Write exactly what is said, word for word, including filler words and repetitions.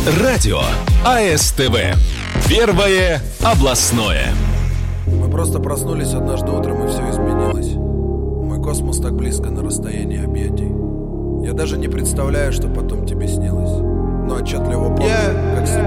Радио АСТВ. Первое областное. Мы просто проснулись однажды утром, и все изменилось. Мой космос так близко на расстоянии объятий. Я даже не представляю, что потом тебе снилось. Но отчетливо помню, как